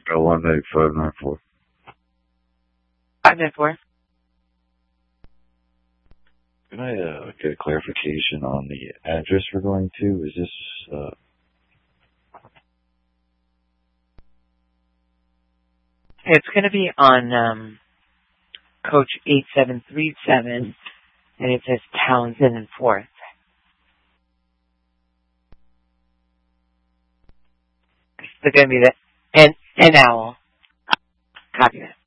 Got 18594. 594. Can I get a clarification on the address we're going to? Is this It's going to be on coach 8737, and it says Townsend and 4th. It's going to be the N Owl. Copy that.